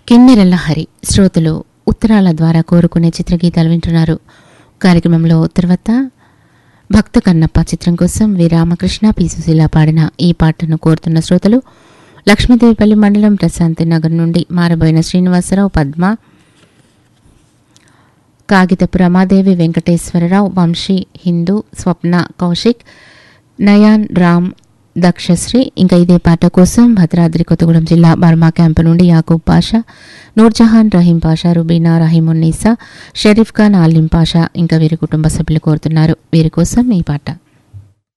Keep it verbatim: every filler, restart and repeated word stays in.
కిన్నెరల హరి శ్రోతలు ఉత్తరాల ద్వారా కోరుకునే చిత్రగీతాలు వింటున్నారు. కార్యక్రమంలో తర్వాత భక్త కన్నప్ప చిత్రం కోసం వి రామకృష్ణ పి సుశీల పాడిన ఈ పాటను కోరుతున్న శ్రోతలు లక్ష్మీదేవిపల్లి మండలం ప్రశాంతి నగర్ నుండి మారబోయిన శ్రీనివాసరావు, పద్మ, కాగితపు రమాదేవి, వెంకటేశ్వరరావు, వంశీ, హిందూ, స్వప్న, కౌశిక్, నయాన్, రామ్, దక్షశ్రీ. ఇంకా ఇదే పాట కోసం భద్రాద్రి కొత్తగూడెం జిల్లా బర్మా క్యాంపు నుండి యాకూబ్ పాషా, నూర్జహాన్, రహీం పాషా, రుబీనా, రహీమున్నీసా, షరీఫ్ ఖాన్, ఆలిం పాషా ఇంకా వీరి కుటుంబ సభ్యులు కోరుతున్నారు. వీరి కోసం ఈ పాట.